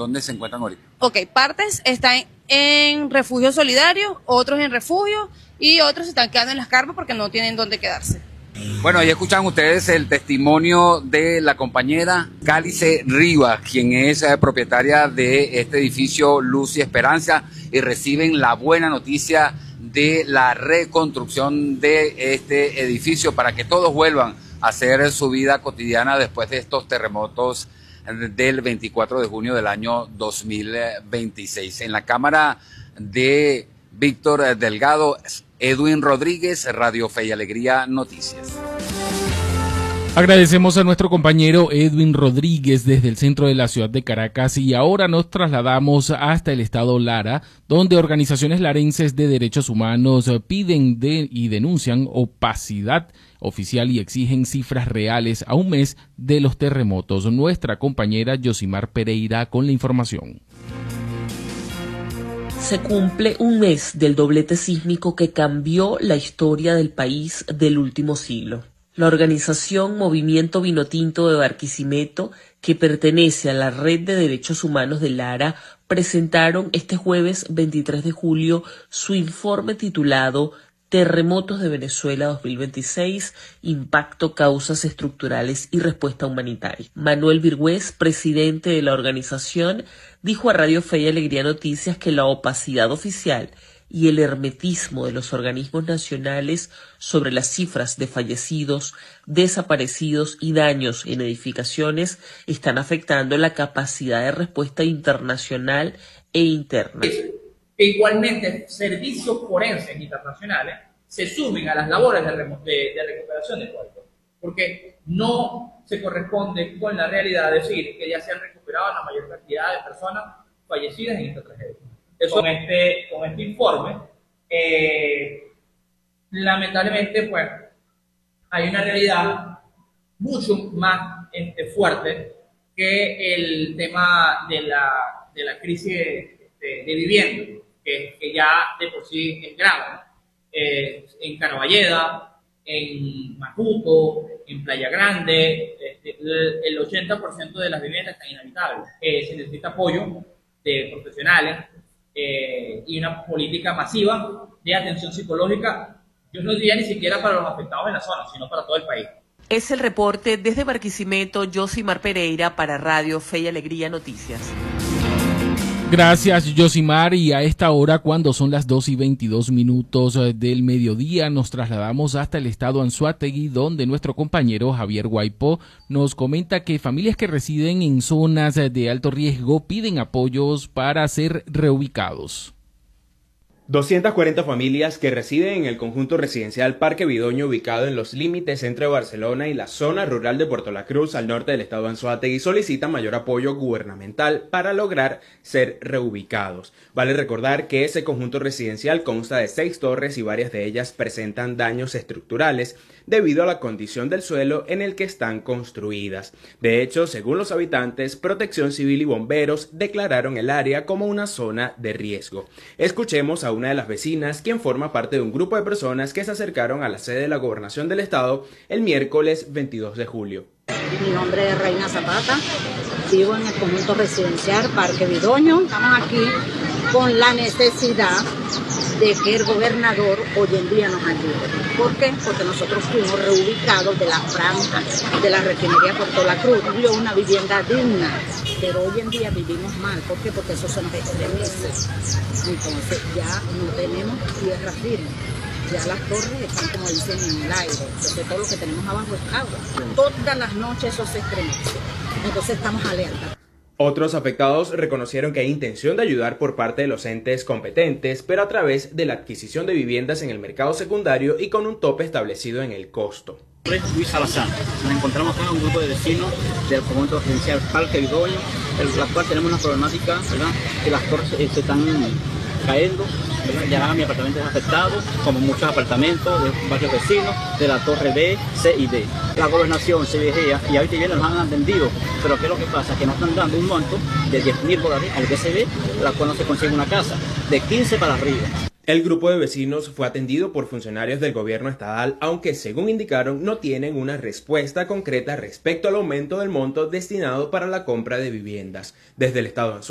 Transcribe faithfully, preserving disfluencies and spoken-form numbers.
¿Dónde se encuentran ahorita? Ok, partes están en refugio solidario, otros en refugio y otros se están quedando en las carpas porque no tienen dónde quedarse. Bueno, ahí escuchan ustedes el testimonio de la compañera Cálice Rivas, quien es eh, propietaria de este edificio Luz y Esperanza, y reciben la buena noticia de la reconstrucción de este edificio para que todos vuelvan a hacer su vida cotidiana después de estos terremotos del veinticuatro de junio del año dos mil veintiséis. En la cámara de Víctor Delgado, Edwin Rodríguez, Radio Fe y Alegría Noticias. Agradecemos a nuestro compañero Edwin Rodríguez desde el centro de la ciudad de Caracas y ahora nos trasladamos hasta el estado Lara, donde organizaciones larenses de derechos humanos piden de, y denuncian opacidad oficial y exigen cifras reales a un mes de los terremotos. Nuestra compañera Yosimar Pereira con la información. Se cumple un mes del doblete sísmico que cambió la historia del país del último siglo. La organización Movimiento Vinotinto de Barquisimeto, que pertenece a la Red de Derechos Humanos de Lara, presentaron este jueves veintitrés de julio su informe titulado Terremotos de Venezuela dos mil veintiséis, Impacto, Causas Estructurales y Respuesta Humanitaria. Manuel Virgüez, presidente de la organización, dijo a Radio Fe y Alegría Noticias que la opacidad oficial y el hermetismo de los organismos nacionales sobre las cifras de fallecidos, desaparecidos y daños en edificaciones están afectando la capacidad de respuesta internacional e interna. Que igualmente servicios forenses internacionales se sumen a las labores de, de, de recuperación de cuerpos, porque no se corresponde con la realidad decir que ya se han recuperado la mayor cantidad de personas fallecidas en esta tragedia. Eso, con, este, con este informe, eh, lamentablemente, pues, hay una realidad mucho más este, fuerte que el tema de la, de la crisis de, de, de vivienda, que, que ya de por sí es grave, ¿no? Eh, en Caraballeda, en Macuto, en Playa Grande, este, el, el ochenta por ciento de las viviendas están inhabitables. Eh, se necesita apoyo de profesionales, Eh, y una política masiva de atención psicológica, yo no diría ni siquiera para los afectados en la zona, sino para todo el país. Es el reporte desde Barquisimeto, Yosimar Pereira para Radio Fe y Alegría Noticias. Gracias, Yosimar, y a esta hora, cuando son las dos y veintidós minutos del mediodía, nos trasladamos hasta el estado Anzoátegui, donde nuestro compañero Javier Guaipó nos comenta que familias que residen en zonas de alto riesgo piden apoyos para ser reubicados. doscientas cuarenta familias que residen en el conjunto residencial Parque Vidoño, ubicado en los límites entre Barcelona y la zona rural de Puerto La Cruz, al norte del estado de Anzoátegui, solicitan mayor apoyo gubernamental para lograr ser reubicados. Vale recordar que ese conjunto residencial consta de seis torres y varias de ellas presentan daños estructurales debido a la condición del suelo en el que están construidas. De hecho, según los habitantes, Protección Civil y bomberos declararon el área como una zona de riesgo. Escuchemos a una de las vecinas, quien forma parte de un grupo de personas que se acercaron a la sede de la Gobernación del Estado el miércoles veintidós de julio. Mi nombre es Reina Zapata, vivo en el conjunto residencial Parque Vidoño. Estamos aquí con la necesidad de que el gobernador hoy en día nos ayude. ¿Por qué? Porque nosotros fuimos reubicados de la franja de la refinería Puerto La Cruz. Dio una vivienda digna, pero hoy en día vivimos mal. ¿Por qué? Porque eso son extremistas. Entonces ya no tenemos tierra firme. Ya las torres están, como dicen, en el aire. Entonces todo lo que tenemos abajo es agua. Todas las noches eso se estremece. Entonces estamos alerta. Otros afectados reconocieron que hay intención de ayudar por parte de los entes competentes, pero a través de la adquisición de viviendas en el mercado secundario y con un tope establecido en el costo. Luis Salazar, nos encontramos con un grupo de vecinos del conjunto residencial Parque Vidoño, en la cual tenemos una problemática, ¿verdad? Que las torres se están cayendo, ¿verdad? Ya mi apartamento es afectado, como muchos apartamentos de varios vecinos de la torre B, C y D. La gobernación, C B G y ahorita vienen nos han atendido, pero ¿qué es lo que pasa? Que nos están dando un monto de diez mil dólares al B C B, la cual no se consigue una casa, de quince para arriba. El grupo de vecinos fue atendido por funcionarios del gobierno estatal, aunque según indicaron no tienen una respuesta concreta respecto al aumento del monto destinado para la compra de viviendas. Desde el estado de